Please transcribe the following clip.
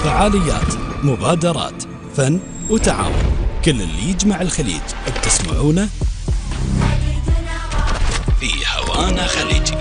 فعاليات، مبادرات، فن وتعاون، كل اللي يجمع الخليج. بتسمعونه في هوانا خليجي.